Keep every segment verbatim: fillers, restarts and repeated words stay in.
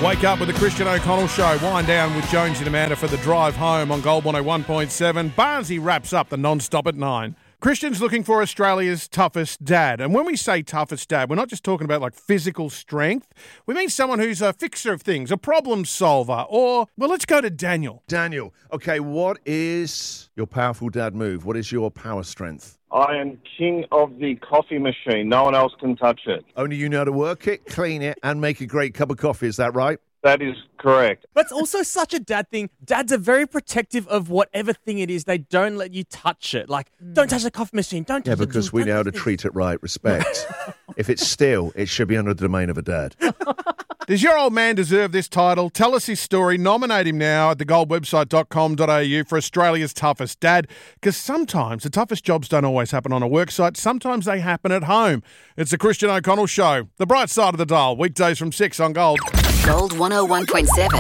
Wake up with the Christian O'Connell Show. Wind down with Jones and Amanda for the drive home on Gold one oh one point seven. Barnesy wraps up the non-stop at nine. Christian's looking for Australia's toughest dad. And when we say toughest dad, we're not just talking about like physical strength. We mean someone who's a fixer of things, a problem solver, or, well, let's go to Daniel. Daniel, okay, what is your powerful dad move? What is your power strength? I am king of the coffee machine. No one else can touch it. Only you know how to work it, clean it, and make a great cup of coffee. Is that right? That is correct. That's also such a dad thing. Dads are very protective of whatever thing it is. They don't let you touch it. Like, mm. don't touch the coffee machine. Don't touch Yeah, the because thing, we know how to treat it right. Respect. If it's steel, it should be under the domain of a dad. Does your old man deserve this title? Tell us his story. Nominate him now at the gold website dot com dot a u for Australia's toughest dad. Because sometimes the toughest jobs don't always happen on a work site. Sometimes they happen at home. It's the Christian O'Connell Show. The bright side of the dial. Weekdays from six on Gold. Gold one oh one point seven.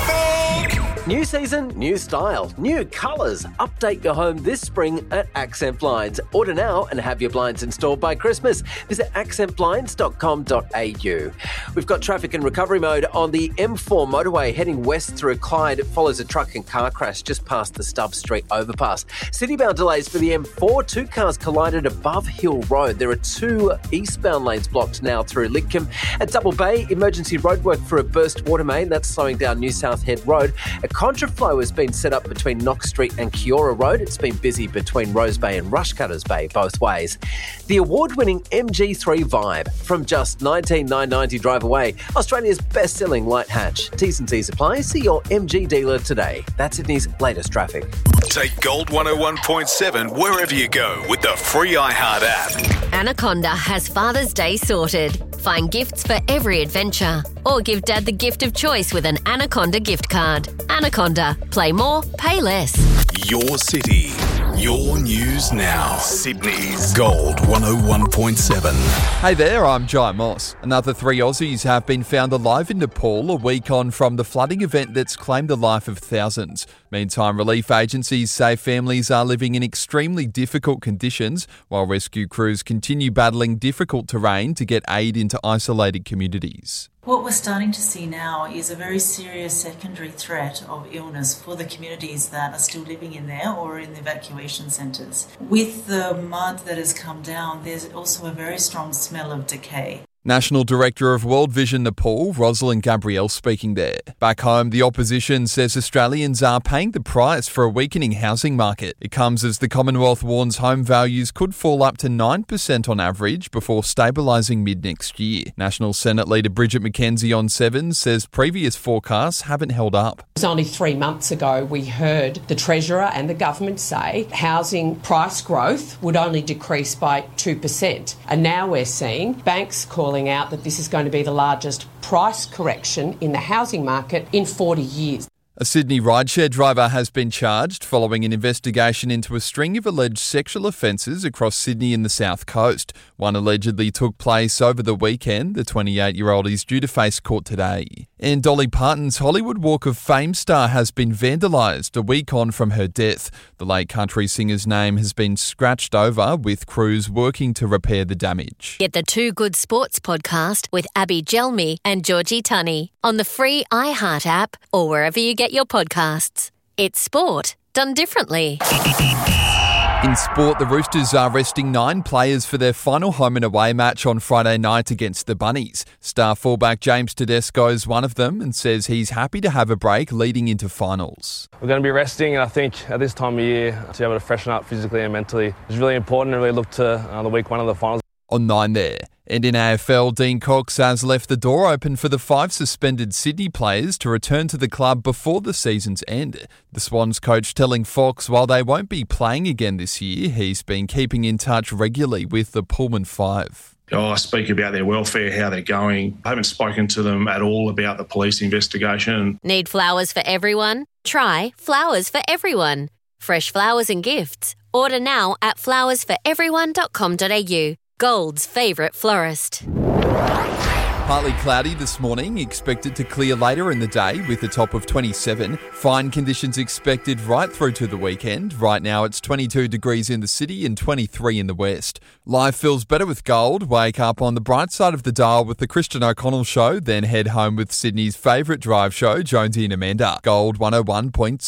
New season, new style, new colours. Update your home this spring at Accent Blinds. Order now and have your blinds installed by Christmas. Visit accent blinds dot com dot a u. We've got traffic in recovery mode on the M four motorway heading west through Clyde. It follows a truck and car crash just past the Stubbs Street overpass. Citybound delays for the M four. Two cars collided above Hill Road. There are two eastbound lanes blocked now through Lidcombe. At Double Bay, emergency roadwork for a burst water main. That's slowing down New South Head Road. A contraflow has been set up between Knox Street and Kiora Road. It's been busy between Rose Bay and Rushcutters Bay both ways. The award-winning M G three Vibe from just nineteen thousand nine hundred ninety drive away. Australia's best-selling light hatch. T's and C's apply. See your M G dealer today. That's Sydney's latest traffic. Take Gold one oh one point seven wherever you go with the free iHeart app. Anaconda has Father's Day sorted. Find gifts for every adventure. Or give Dad the gift of choice with an Anaconda gift card. Anaconda. Play more, pay less. Your city. Your news now. Sydney's Gold one oh one point seven. Hey there, I'm Jai Moss. Another three Aussies have been found alive in Nepal a week on from the flooding event that's claimed the life of thousands. Meantime, relief agencies say families are living in extremely difficult conditions while rescue crews continue battling difficult terrain to get aid into isolated communities. What we're starting to see now is a very serious secondary threat of illness for the communities that are still living in there or in the evacuation centres. With the mud that has come down, there's also a very strong smell of decay. National Director of World Vision Nepal, Rosalind Gabrielle, speaking there. Back home, the opposition says Australians are paying the price for a weakening housing market. It comes as the Commonwealth warns home values could fall up to nine percent on average before stabilising mid-next year. National Senate Leader Bridget McKenzie on Seven says previous forecasts haven't held up. It was only three months ago we heard the Treasurer and the government say housing price growth would only decrease by two percent. And now we're seeing banks calling out that this is going to be the largest price correction in the housing market in forty years. A Sydney rideshare driver has been charged following an investigation into a string of alleged sexual offences across Sydney and the South Coast. One allegedly took place over the weekend. The twenty-eight-year-old is due to face court today. And Dolly Parton's Hollywood Walk of Fame star has been vandalised a week on from her death. The late country singer's name has been scratched over, with crews working to repair the damage. Get the Two Good Sports podcast with Abby Gelmi and Georgie Tunney on the free iHeart app or wherever you get your podcasts. It's sport done differently. In sport, the Roosters are resting nine players for their final home and away match on Friday night against the Bunnies. Star fullback James Tedesco is one of them and says he's happy to have a break leading into finals. We're going to be resting, and I think at this time of year to be able to freshen up physically and mentally is really important and really look to uh, the week one of the finals. On nine there. And in A F L, Dean Cox has left the door open for the five suspended Sydney players to return to the club before the season's end. The Swans coach telling Fox while they won't be playing again this year, he's been keeping in touch regularly with the Pullman Five. Oh, I speak about their welfare, how they're going. I haven't spoken to them at all about the police investigation. Need flowers for everyone? Try Flowers for Everyone. Fresh flowers and gifts. Order now at flowers for everyone dot com dot a u. Gold's favourite florist. Partly cloudy this morning, expected to clear later in the day with a top of twenty-seven. Fine conditions expected right through to the weekend. Right now it's twenty-two degrees in the city and twenty-three in the west. Life feels better with gold. Wake up on the bright side of the dial with the Christian O'Connell Show, then head home with Sydney's favourite drive show, Jonesy and Amanda. Gold one oh one point seven.